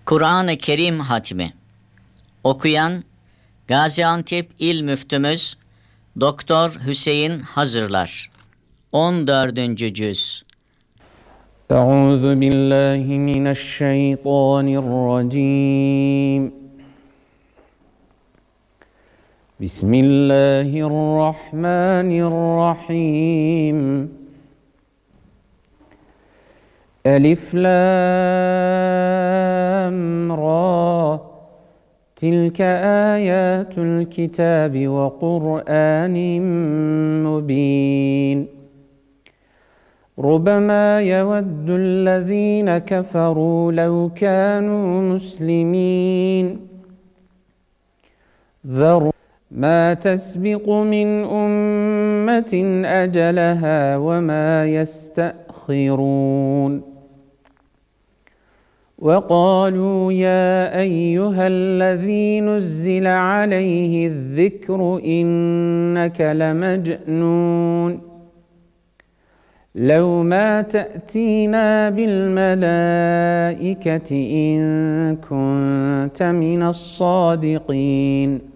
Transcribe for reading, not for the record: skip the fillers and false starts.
Kur'an-ı Kerim Hatmi. Okuyan Gaziantep İl Müftümüz Doktor Hüseyin Hazırlar. 14. Cüz. Euzu billahi mineşşeytanirracim. Bismillahirrahmanirrahim. Elif lam ra. Tilke ayatul kitabi ve Kur'anin mubin. ربما يود الذين كفروا لو كانوا مسلمين ذروا ما تسبق من أمة أجلها وما يستأخرون وقالوا يا أيها الذي نزل عليه الذكر إنك لمجنون لو ما تأتينا بالملائكة إن كنت من الصادقين